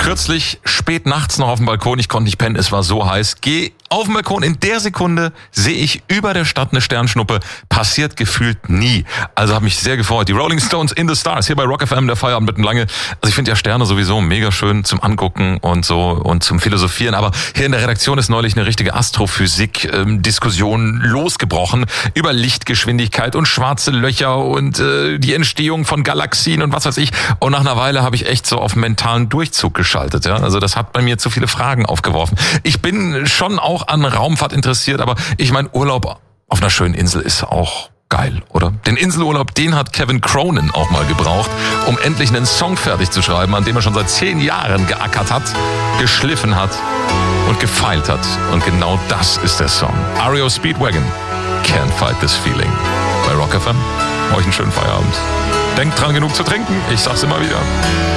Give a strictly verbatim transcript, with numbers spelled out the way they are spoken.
Kürzlich spät nachts noch auf dem Balkon, ich konnte nicht pennen, es war so heiß. Geh auf den Balkon, in der Sekunde sehe ich über der Stadt eine Sternschnuppe. Passiert gefühlt nie. Also habe mich sehr gefreut. Die Rolling Stones in the Stars, hier bei Rock F M, der Feierabend mitten lange. Also ich finde ja Sterne sowieso mega schön zum Angucken und so und zum Philosophieren. Aber hier in der Redaktion ist neulich eine richtige Astrophysik-Diskussion losgebrochen über Lichtgeschwindigkeit und schwarze Löcher und äh, die Entstehung von Galaxien und was weiß ich. Und nach einer Weile habe ich echt so auf mentalen Durchzug geschaltet. Ja? Also das hat bei mir zu viele Fragen aufgeworfen. Ich bin schon auch an Raumfahrt interessiert, aber ich meine, Urlaub auf einer schönen Insel ist auch geil, oder? Den Inselurlaub, den hat Kevin Cronin auch mal gebraucht, um endlich einen Song fertig zu schreiben, an dem er schon seit zehn Jahren geackert hat, geschliffen hat und gefeilt hat. Und genau das ist der Song. R E O Speedwagon, Can't Fight This Feeling. Bei Rock F M, euch einen schönen Feierabend. Denkt dran, genug zu trinken. Ich sag's immer wieder.